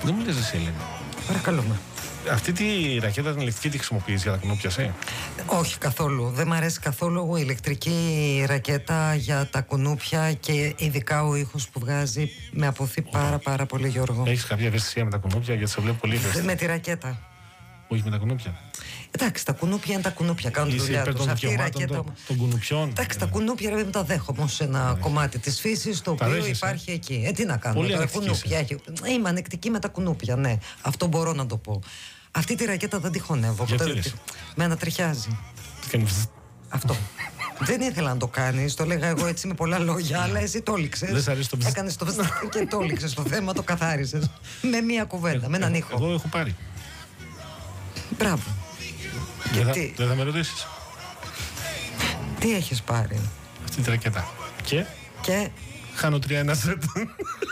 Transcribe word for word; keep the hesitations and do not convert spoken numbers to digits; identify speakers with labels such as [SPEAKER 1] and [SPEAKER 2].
[SPEAKER 1] Δεν μου λες εσύ, Ελένη.
[SPEAKER 2] Παρακαλούμε.
[SPEAKER 1] Αυτή τη ρακέτα την ηλεκτρική τη χρησιμοποιείς για τα κουνούπια, σε?
[SPEAKER 2] Όχι καθόλου. Δεν μ' αρέσει καθόλου η ηλεκτρική ρακέτα για τα κουνούπια και ειδικά ο ήχος που βγάζει με αποθεί πάρα πάρα πολύ, Γιώργο.
[SPEAKER 1] Έχεις κάποια ευαισθησία με τα κουνούπια, γιατί σε βλέπω πολύ ευαίσθητη?
[SPEAKER 2] Με τη ρακέτα.
[SPEAKER 1] Όχι με τα κουνούπια.
[SPEAKER 2] Εντάξει, τα κουνούπια είναι τα κουνούπια, κάνουν τη δουλειά τους. Αυτή η ρακέτα.
[SPEAKER 1] Των, των κουνουπιών.
[SPEAKER 2] Εντάξει, τα κουνούπια δεν τα δέχομαι ως ένα ναι. κομμάτι της φύσης το οποίο δέχεσαι. Υπάρχει εκεί. Ε, τι να κάνω. Τα κουνούπια. Είμαι ανεκτική με τα κουνούπια, ναι. Αυτό μπορώ να το πω. Αυτή τη ρακέτα δεν τη χωνεύω.
[SPEAKER 1] Γιατί
[SPEAKER 2] με ανατριχιάζει. Αυτό. Δεν ήθελα να το κάνεις, το λέγα εγώ έτσι με πολλά λόγια, αλλά εσύ το έληξες.
[SPEAKER 1] Δεν σ' αρέσει το ψ...
[SPEAKER 2] Έκανες το ψ... και το έληξες το θέμα, το καθάρισες. Με μία κουβέντα, με έναν ήχο.
[SPEAKER 1] Εγώ έχω πάρει.
[SPEAKER 2] Μπράβο.
[SPEAKER 1] Δεν θα, δεν θα με ρωτήσεις.
[SPEAKER 2] Τι έχεις πάρει?
[SPEAKER 1] Αυτή τη ρακέτα. Και?
[SPEAKER 2] Και?
[SPEAKER 1] Χάνω τρία ένα σετ.